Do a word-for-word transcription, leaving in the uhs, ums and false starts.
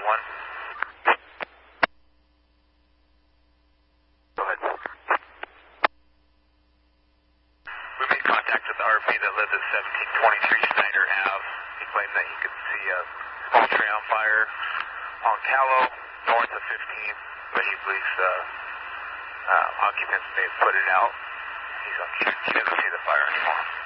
one. Go ahead. We made contact with the R V that lived at seventeen twenty-three Snyder Avenue. He claimed that he could see a small tree on fire on Callow, north of fifteenth, but he believes uh, uh, occupants may have put it out. He's on, he doesn't see the fire anymore.